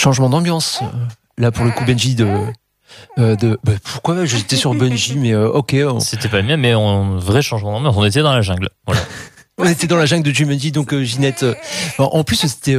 Changement d'ambiance. Là, pour le coup, Benji pourquoi j'étais sur Benji, mais ok. C'était pas le mien, mais un vrai changement d'ambiance. On était dans la jungle. Voilà. On était dans la jungle de Jumanji, donc Ginette. En plus, c'était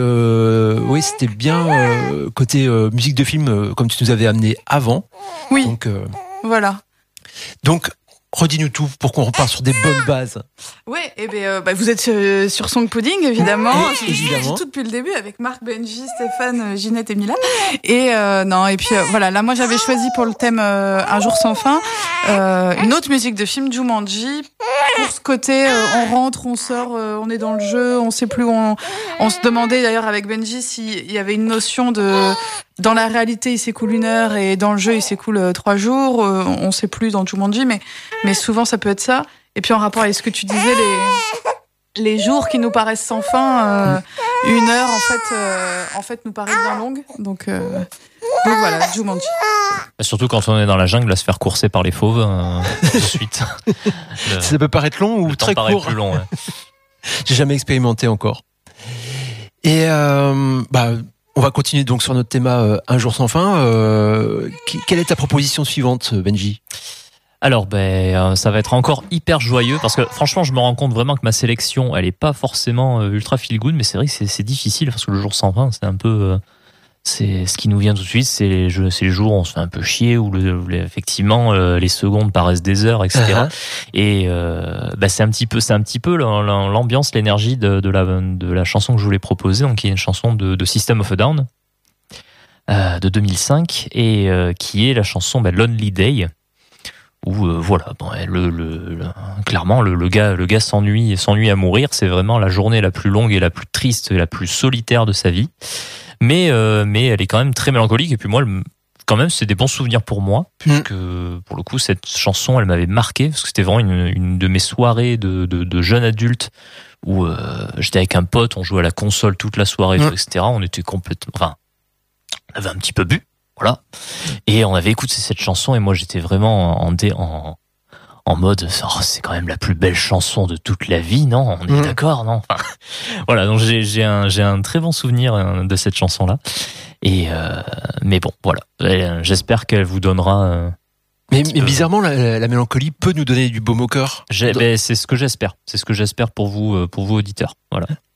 bien côté musique de film, comme tu nous avais amené avant. Oui. Donc voilà. Donc, redis-nous tout pour qu'on repart sur des bonnes bases. Ouais, et vous êtes sur Song Pudding, évidemment. Évidemment. Tout depuis le début avec Marc, Benji, Stéphane, Ginette et Milan. Et voilà, là moi j'avais choisi pour le thème Un jour sans fin une autre musique de film, Jumanji. Pour ce côté, on rentre, on sort, on est dans le jeu, on sait plus où on se demandait d'ailleurs avec Benji s'il y avait une notion de dans la réalité il s'écoule 1 heure et dans le jeu il s'écoule 3 jours. On sait plus dans Jumanji, mais souvent ça peut être ça. Et puis en rapport avec ce que tu disais, les jours qui nous paraissent sans fin, 1 heure en fait nous paraît bien longue. Donc voilà, Jumanji. Surtout quand on est dans la jungle à se faire courser par les fauves tout de suite. Ça peut paraître long ou très court. Plus long. Ouais. J'ai jamais expérimenté encore. Et on va continuer donc sur notre thème Un jour sans fin. Quelle est ta proposition suivante, Benji ? Alors, ça va être encore hyper joyeux parce que franchement, je me rends compte vraiment que ma sélection, elle est pas forcément ultra feel good, mais c'est vrai que c'est difficile parce que le jour sans fin, c'est un peu, c'est ce qui nous vient tout de suite, c'est les jours où on se fait un peu chier où effectivement les secondes paraissent des heures, etc. Uh-huh. Et c'est un petit peu l'ambiance, l'énergie de la chanson que je voulais proposer, donc qui est une chanson de System of a Down de 2005 et qui est la chanson Lonely Day. Où clairement le gars s'ennuie à mourir, c'est vraiment la journée la plus longue et la plus triste et la plus solitaire de sa vie, mais elle est quand même très mélancolique et puis moi quand même c'est des bons souvenirs pour moi puisque pour le coup cette chanson elle m'avait marqué parce que c'était vraiment une de mes soirées de jeune adulte où j'étais avec un pote, on jouait à la console toute la soirée, etc. On était complètement, on avait un petit peu bu. Voilà. Et on avait écouté cette chanson et moi j'étais vraiment en mode c'est quand même la plus belle chanson de toute la vie, non ? On est d'accord, non ? Voilà, donc j'ai un très bon souvenir de cette chanson là. Et mais bon, voilà. J'espère qu'elle vous donnera mais bizarrement la mélancolie peut nous donner du baume au cœur. C'est ce que j'espère. C'est ce que j'espère pour vous auditeurs. Voilà.